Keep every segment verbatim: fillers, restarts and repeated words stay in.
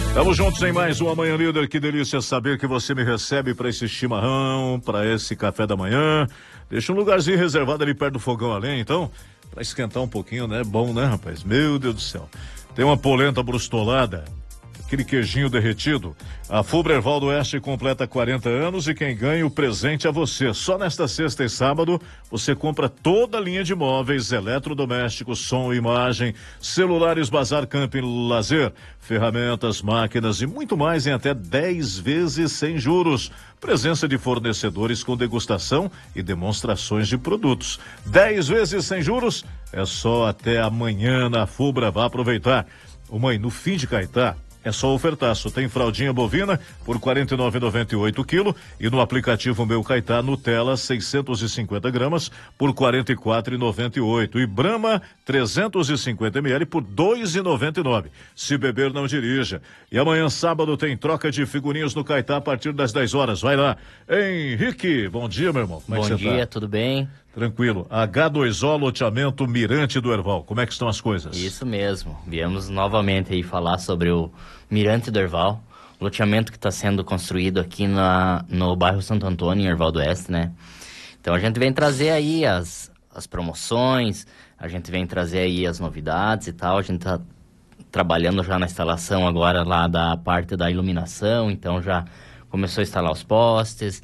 Estamos juntos em mais um Amanhã Líder. Que delícia saber que você me recebe para esse chimarrão, para esse café da manhã. Deixa um lugarzinho reservado ali perto do fogão a lenha, então, para esquentar um pouquinho, né? Bom, né, rapaz? Meu Deus do céu. Tem uma polenta brustolada, aquele queijinho derretido. A Fubra Erval do Oeste completa quarenta anos e quem ganha o presente é você. Só nesta sexta e sábado você compra toda a linha de móveis, eletrodomésticos, som e imagem, celulares, bazar, camping, lazer, ferramentas, máquinas e muito mais em até dez vezes sem juros. Presença de fornecedores com degustação e demonstrações de produtos. dez vezes sem juros é só até amanhã na Fubra. Vá aproveitar. Ô mãe, no fim de Caetá, é só ofertaço. Tem fraldinha bovina por quarenta e nove reais e noventa e oito centavos o quilo e no aplicativo Meu Caetá Nutella seiscentos e cinquenta gramas por quarenta e quatro reais e noventa e oito centavos e Brahma trezentos e cinquenta mililitros por dois reais e noventa e nove centavos. Se beber, não dirija. E amanhã, sábado, tem troca de figurinhas no Caetá a partir das dez horas. Vai lá. Henrique, bom dia, meu irmão. Como bom é que você dia, tá? Tudo bem? Tranquilo. H dois O Loteamento Mirante do Erval. Como é que estão as coisas? Isso mesmo. Viemos novamente aí falar sobre o Mirante do Erval, loteamento que está sendo construído aqui na, no bairro Santo Antônio, em Erval do Oeste, né? Então a gente vem trazer aí as, as promoções, a gente vem trazer aí as novidades e tal. A gente está trabalhando já na instalação agora lá da parte da iluminação, então já começou a instalar os postes.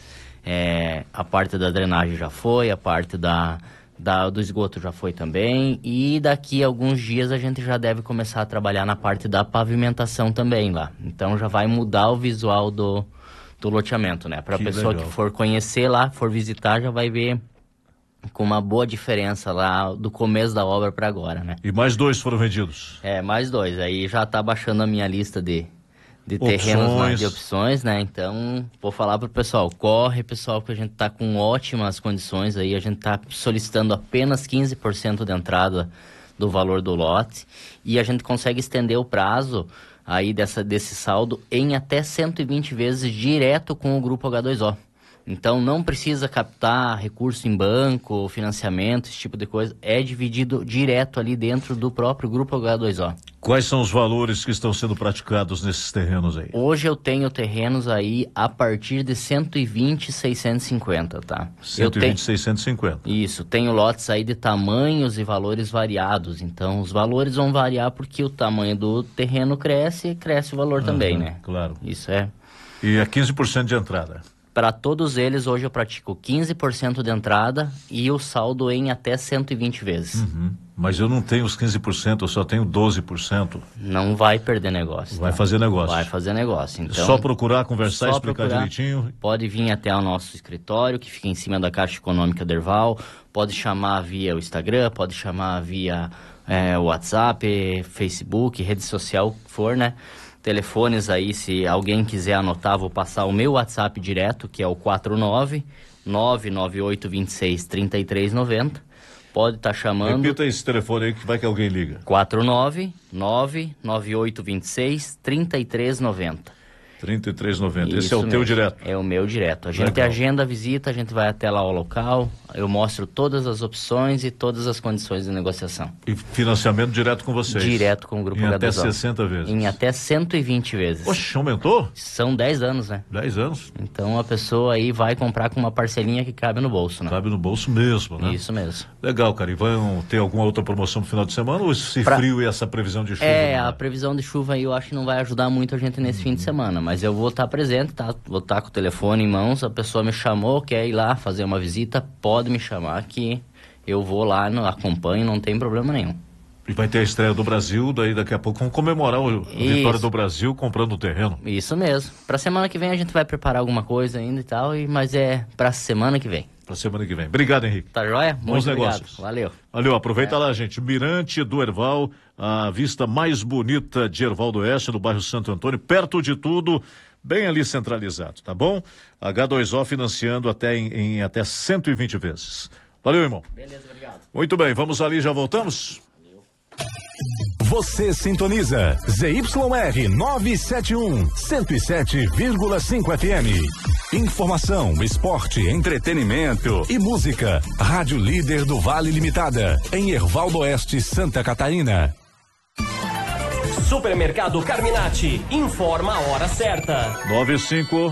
É, a parte da drenagem já foi, a parte da, da, do esgoto já foi também, e daqui a alguns dias a gente já deve começar a trabalhar na parte da pavimentação também lá. Então já vai mudar o visual do, do loteamento, né? Para a pessoa legal. Que for conhecer lá, for visitar, já vai ver com uma boa diferença lá do começo da obra para agora, né? E mais dois foram vendidos? É, mais dois. Aí já tá baixando a minha lista de... de terrenos, né, de opções, né? Então, vou falar pro pessoal, corre, pessoal, que a gente tá com ótimas condições aí, a gente tá solicitando apenas quinze por cento de entrada do valor do lote e a gente consegue estender o prazo aí dessa, desse saldo em até cento e vinte vezes direto com o Grupo H dois O. Então, não precisa captar recurso em banco, financiamento, esse tipo de coisa. É dividido direto ali dentro do próprio Grupo H dois O. Quais são os valores que estão sendo praticados nesses terrenos aí? Hoje eu tenho terrenos aí a partir de cento e vinte, seiscentos e cinquenta, tá? cento e vinte, seiscentos e cinquenta. Isso, tenho lotes aí de tamanhos e valores variados. Então, os valores vão variar porque o tamanho do terreno cresce e cresce o valor uhum, também, né? Claro. Isso é. E é quinze por cento de entrada? Para todos eles, hoje eu pratico quinze por cento de entrada e o saldo em até cento e vinte vezes. Uhum. Mas eu não tenho os quinze por cento, eu só tenho doze por cento. Não vai perder negócio. Vai tá? fazer negócio. Vai fazer negócio. Então, só procurar, conversar, só explicar procurar, direitinho. Pode vir até o nosso escritório, que fica em cima da Caixa Econômica do Erval. Pode chamar via o Instagram, pode chamar via é, WhatsApp, Facebook, rede social, que for, né? Telefones aí, se alguém quiser anotar, vou passar o meu WhatsApp direto, que é o quatro nove nove nove oito dois seis três três nove zero. Pode estar tá chamando... Repita esse telefone aí que vai que alguém liga. quatro nove nove nove oito dois seis três três nove zero. trinta e três reais e noventa centavos. Esse Isso é o mesmo. teu direto? É o meu direto. A gente Legal. agenda a visita, a gente vai até lá ao local, eu mostro todas as opções e todas as condições de negociação. E financiamento direto com vocês? Direto com o Grupo Em H até dois O. sessenta vezes? Em até cento e vinte vezes. Oxe, aumentou? São dez anos, né? dez anos? Então a pessoa aí vai comprar com uma parcelinha que cabe no bolso, né? Cabe no bolso mesmo, né? Isso mesmo. Legal, cara. E vão ter alguma outra promoção no final de semana ou esse pra... frio e essa previsão de chuva? É, a previsão de chuva aí eu acho que não vai ajudar muito a gente nesse uhum. fim de semana, mas eu vou estar presente, tá? Vou estar com o telefone em mãos, a pessoa me chamou, quer ir lá fazer uma visita, pode me chamar que eu vou lá, no, acompanho, não tem problema nenhum. E vai ter a estreia do Brasil, daí daqui a pouco vamos comemorar o, a vitória do Brasil comprando o terreno. Isso mesmo. Pra semana que vem a gente vai preparar alguma coisa ainda e tal, e, mas é pra semana que vem. Pra semana que vem. Obrigado, Henrique. Tá joia? Bons Muito negócios. Obrigado. Valeu. Valeu, aproveita é. lá, gente. Mirante do Erval, a vista mais bonita de Erval do Oeste, no bairro Santo Antônio, perto de tudo, bem ali centralizado, tá bom? H dois O financiando até em, em até cento e vinte vezes. Valeu, irmão. Beleza, obrigado. Muito bem, vamos ali, já voltamos? Valeu. Você sintoniza Z Y R novecentos e setenta e um, cento e sete vírgula cinco F M. Informação, esporte, entretenimento e música. Rádio Líder do Vale Limitada, em Erval do Oeste, Santa Catarina. Supermercado Carminati. Informa a hora certa. nove e cinco.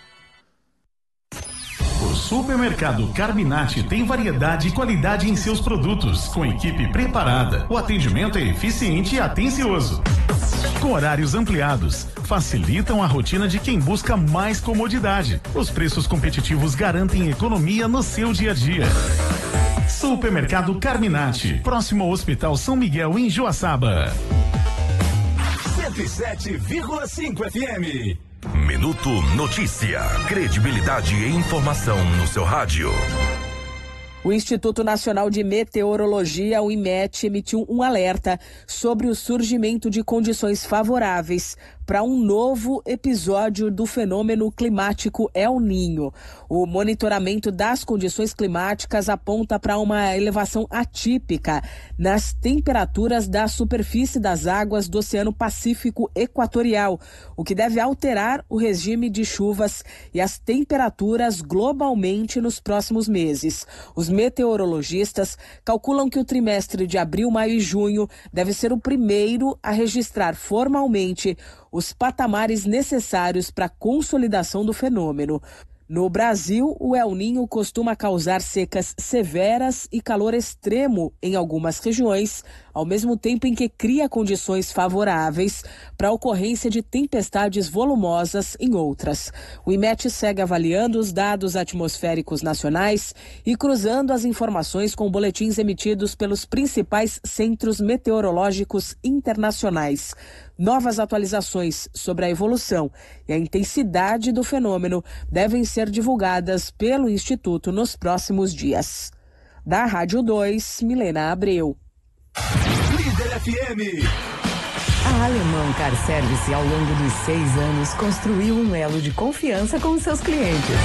O Supermercado Carminati tem variedade e qualidade em seus produtos, com equipe preparada. O atendimento é eficiente e atencioso. Com horários ampliados, facilitam a rotina de quem busca mais comodidade. Os preços competitivos garantem economia no seu dia a dia. Supermercado Carminati, próximo ao Hospital São Miguel, em Joaçaba. cento e sete vírgula cinco F M. Minuto Notícia. Credibilidade e informação no seu rádio. O Instituto Nacional de Meteorologia, o IMET, emitiu um alerta sobre o surgimento de condições favoráveis para um novo episódio do fenômeno climático El Niño. O monitoramento das condições climáticas aponta para uma elevação atípica nas temperaturas da superfície das águas do Oceano Pacífico Equatorial, o que deve alterar o regime de chuvas e as temperaturas globalmente nos próximos meses. Os meteorologistas calculam que o trimestre de abril, maio e junho deve ser o primeiro a registrar formalmente os patamares necessários para a consolidação do fenômeno. No Brasil, o El Niño costuma causar secas severas e calor extremo em algumas regiões, ao mesmo tempo em que cria condições favoráveis para a ocorrência de tempestades volumosas em outras. O IMET segue avaliando os dados atmosféricos nacionais e cruzando as informações com boletins emitidos pelos principais centros meteorológicos internacionais. Novas atualizações sobre a evolução e a intensidade do fenômeno devem ser divulgadas pelo Instituto nos próximos dias. Da Rádio dois, Milena Abreu. Líder F M. A Alemão Car Service, ao longo dos seis anos, construiu um elo de confiança com seus clientes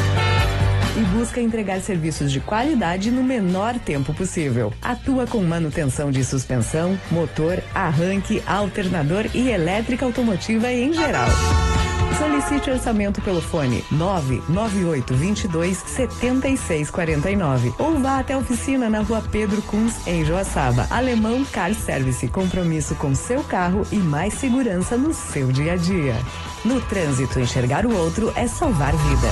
e busca entregar serviços de qualidade no menor tempo possível. Atua com manutenção de suspensão, motor, arranque, alternador e elétrica automotiva em geral. Solicite orçamento pelo fone nove nove oito dois dois sete seis quatro nove ou vá até a oficina na rua Pedro Kunz, em Joaçaba. Alemão Car Service, compromisso com seu carro e mais segurança no seu dia a dia. No trânsito, enxergar o outro é salvar vidas.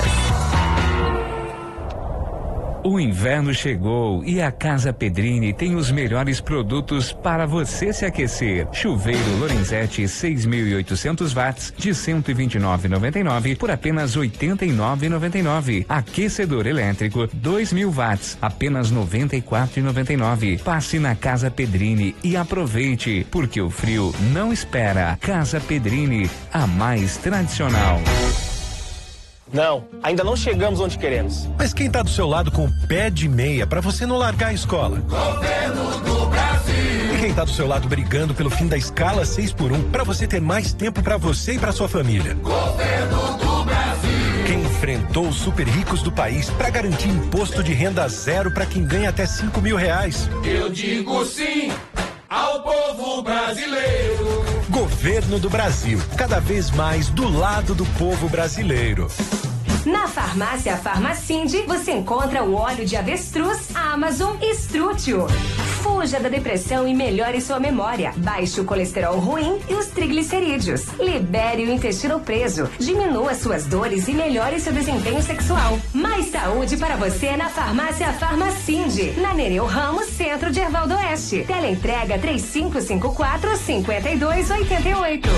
O inverno chegou e a Casa Pedrini tem os melhores produtos para você se aquecer. Chuveiro Lorenzetti seis mil e oitocentos watts de cento e vinte e nove reais e noventa e nove por apenas oitenta e nove reais e noventa e nove. Aquecedor elétrico dois mil watts, apenas noventa e quatro reais e noventa e nove. Passe na Casa Pedrini e aproveite, porque o frio não espera. Casa Pedrini, a mais tradicional. Não, ainda não chegamos onde queremos. Mas quem tá do seu lado com o pé de meia pra você não largar a escola? Governo do Brasil. E quem tá do seu lado brigando pelo fim da escala seis por um pra você ter mais tempo pra você e pra sua família? Governo do Brasil. Quem enfrentou os super ricos do país pra garantir imposto de renda zero pra quem ganha até cinco mil reais? Eu digo sim ao povo brasileiro. Governo do Brasil, cada vez mais do lado do povo brasileiro. Na farmácia Farmacinde, você encontra o óleo de avestruz, Amazon e Strútil. Fuja da depressão e melhore sua memória. Baixe o colesterol ruim e os triglicerídeos. Libere o intestino preso. Diminua suas dores e melhore seu desempenho sexual. Mais saúde para você na farmácia Farmacinde. Na Nereu Ramos, centro de Erval do Oeste. Teleentrega três cinco cinco quatro, cinco dois oito oito.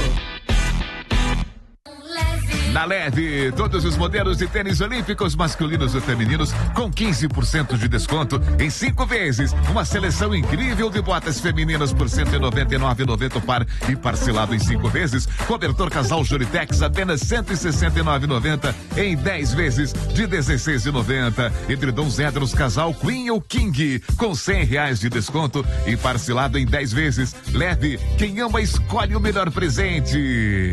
Na L E D, todos os modelos de tênis olímpicos masculinos e femininos com quinze por cento de desconto em cinco vezes. Uma seleção incrível de botas femininas por cento e noventa e nove reais e noventa centavos o par e parcelado em cinco vezes. Cobertor casal Juritex apenas cento e sessenta e nove reais e noventa centavos em dez vezes de dezesseis reais e noventa centavos. Edredom Zedros casal Queen ou King com cem reais de desconto e parcelado em dez vezes. Leve, quem ama escolhe o melhor presente.